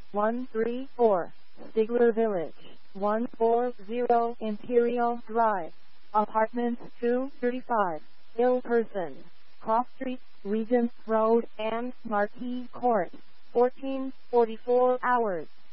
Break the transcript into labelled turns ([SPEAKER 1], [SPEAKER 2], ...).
[SPEAKER 1] 134, Stigler Village, 140 Imperial Drive, Apartments 235, Ill Person, Cross Street, Regent Road, and Marquis Court, 1444 hours.